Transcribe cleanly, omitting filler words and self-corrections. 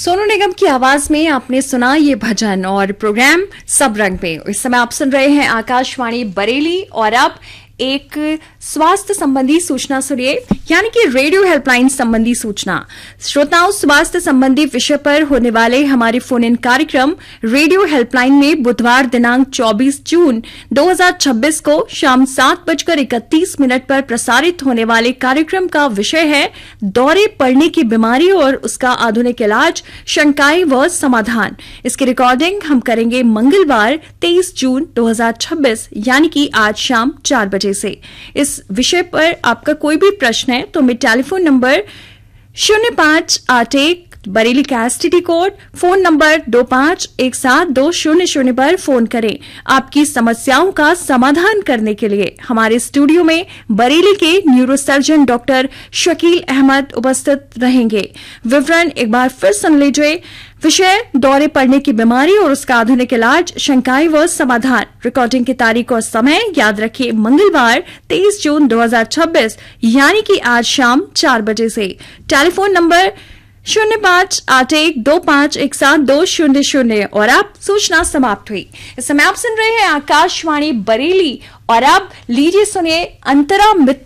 सोनू निगम की आवाज में आपने सुना ये भजन और प्रोग्राम सब रंग में। इस समय आप सुन रहे हैं आकाशवाणी बरेली और अब एक स्वास्थ्य संबंधी सूचना सुनिए, यानी कि रेडियो हेल्पलाइन संबंधी सूचना। श्रोताओं, स्वास्थ्य संबंधी विषय पर होने वाले हमारे फोन इन कार्यक्रम रेडियो हेल्पलाइन में बुधवार दिनांक 24 जून 2026 को शाम 7:31 पर प्रसारित होने वाले कार्यक्रम का विषय है दौरे पड़ने की बीमारी और उसका आधुनिक इलाज, शंकाएं व समाधान। इसकी रिकॉर्डिंग हम करेंगे मंगलवार 23 जून 2026 यानी कि आज शाम 4 बजे से। इस विषय पर आपका कोई भी प्रश्न है तो मैं टेलीफोन नंबर 0581 बरेली का एसटीडी कोड, फोन नंबर 25172000 पर फोन करें। आपकी समस्याओं का समाधान करने के लिए हमारे स्टूडियो में बरेली के न्यूरोसर्जन डॉक्टर शकील अहमद उपस्थित रहेंगे। विवरण एक बार फिर सुन लीजिए। विषय दौरे पड़ने की बीमारी और उसका आधुनिक इलाज, शंकाएं व समाधान। रिकॉर्डिंग की तारीख और समय याद रखिए, मंगलवार 23 जून 2026 यानी कि आज शाम 4 बजे से। टेलीफोन नंबर 058125172000 और अब सूचना समाप्त हुई। इस समय आप सुन रहे हैं आकाशवाणी बरेली और अब लीजिए सुनिए अंतरा मित्र